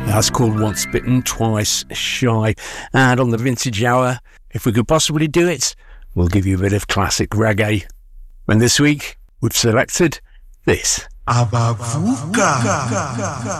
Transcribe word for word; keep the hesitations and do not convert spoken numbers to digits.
That's called Once Bitten, Twice Shy. And on the Vintage Hour, if we could possibly do it, we'll give you a bit of classic reggae. And this week, we've selected this. Abavuka.